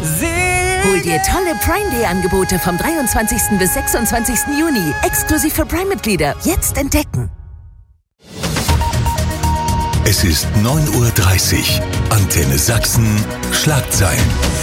Hol dir tolle Prime Day Angebote vom 23. bis 26. Juni. Exklusiv für Prime-Mitglieder. Jetzt entdecken. Es ist 9:30 Uhr. Antenne Sachsen. Schlagzeilen.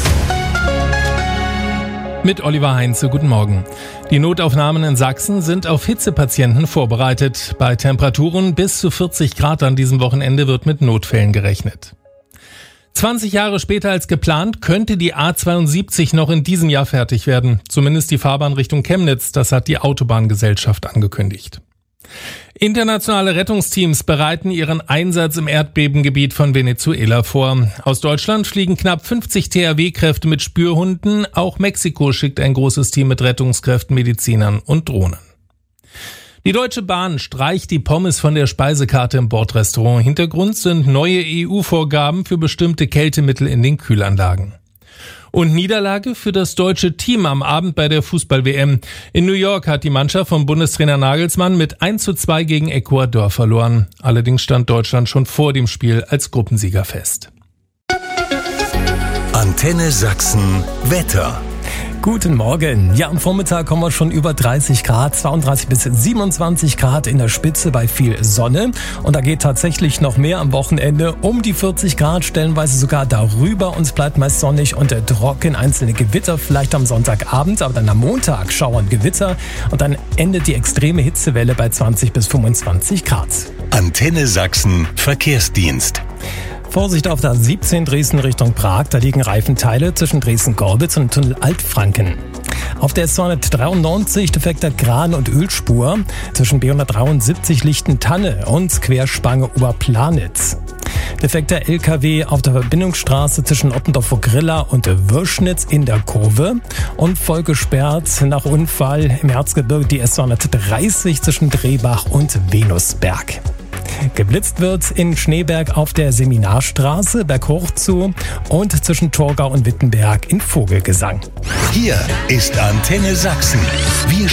Mit Oliver Heinze, guten Morgen. Die Notaufnahmen in Sachsen sind auf Hitzepatienten vorbereitet. Bei Temperaturen bis zu 40 Grad an diesem Wochenende wird mit Notfällen gerechnet. 20 Jahre später als geplant könnte die A72 noch in diesem Jahr fertig werden. Zumindest die Fahrbahn Richtung Chemnitz, das hat die Autobahngesellschaft angekündigt. Internationale Rettungsteams bereiten ihren Einsatz im Erdbebengebiet von Venezuela vor. Aus Deutschland fliegen knapp 50 THW-Kräfte mit Spürhunden. Auch Mexiko schickt ein großes Team mit Rettungskräften, Medizinern und Drohnen. Die Deutsche Bahn streicht die Pommes von der Speisekarte im Bordrestaurant. Hintergrund sind neue EU-Vorgaben für bestimmte Kältemittel in den Kühlanlagen. Und Niederlage für das deutsche Team am Abend bei der Fußball-WM. In New York hat die Mannschaft von Bundestrainer Nagelsmann mit 1:2 gegen Ecuador verloren. Allerdings stand Deutschland schon vor dem Spiel als Gruppensieger fest. Antenne Sachsen Wetter. Guten Morgen. Ja, am Vormittag kommen wir schon über 30 Grad, 32 bis 27 Grad in der Spitze bei viel Sonne. Und da geht tatsächlich noch mehr am Wochenende, um die 40 Grad, stellenweise sogar darüber. Uns bleibt meist sonnig und trocken, einzelne Gewitter vielleicht am Sonntagabend, aber dann am Montag schauern Gewitter und dann endet die extreme Hitzewelle bei 20 bis 25 Grad. Antenne Sachsen Verkehrsdienst. Vorsicht auf der 17 Dresden Richtung Prag, da liegen Reifenteile zwischen Dresden-Gorbitz und Tunnel Altfranken. Auf der S293 defekter Kran- und Ölspur zwischen B173 Lichtentanne und Querspange Oberplanitz. Defekter LKW auf der Verbindungsstraße zwischen Oppendorf-Grilla und Würschnitz in der Kurve und voll gesperrt nach Unfall im Erzgebirge die S230 zwischen Drehbach und Venusberg. Geblitzt wird in Schneeberg auf der Seminarstraße, berghoch zu und zwischen Torgau und Wittenberg in Vogelgesang. Hier ist Antenne Sachsen. Wir